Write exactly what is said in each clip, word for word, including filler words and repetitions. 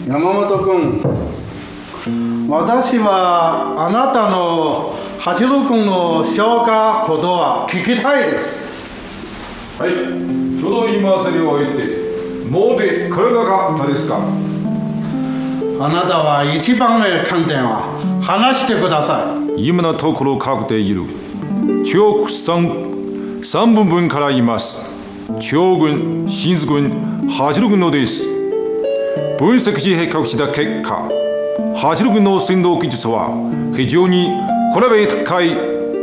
山本君、私はあなたの八郎君の消化ことは聞きたいです。 はい、ちょうど言い回せりを終えて、もうで体が誰ですか。 あなたは一番の観点は話してください。 今のところ確定いる。中国三三分分から言います。中央軍、新津軍、八路軍のです。分析し比較した結果、八路軍の戦闘技術は非常に比べ高い。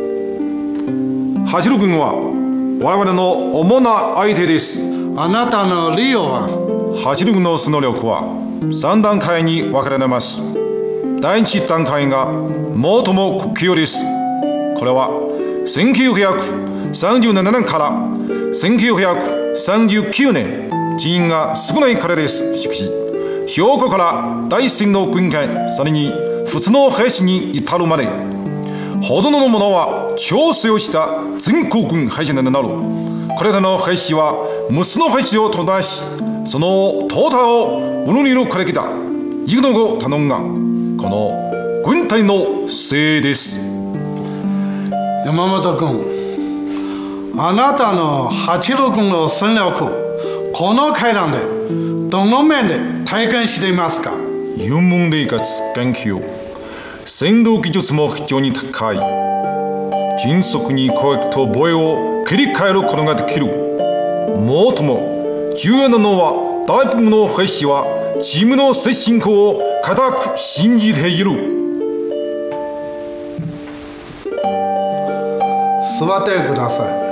八路軍は我々の主な相手です。 あなたの理由は。 八路軍のその力は三段階に分かれます。第一段階が最も屈強です。これはせんきゅうひゃくさんじゅうななねんからせんきゅうひゃくさんじゅうきゅうねん、人員が少ないからです。しかし、兵庫から大戦の軍艦、さらに普通の兵士に至るまで、ほとんどの者は調整をした全国軍兵士になる。これらの兵士は無数の兵士を飛ばし、その淘汰をうぬにるからきだ。幾度ご頼んが、この軍隊のせいです。 山本君、あなたの八路軍の戦力、この会談でどの面で体験していますか。 有問でかつ研究、戦闘技術も非常に高い。迅速に攻撃と防衛を切り替えることができる。もっとも重要なのは、大部分の兵士はチームの精神力を固く信じている。 座ってください。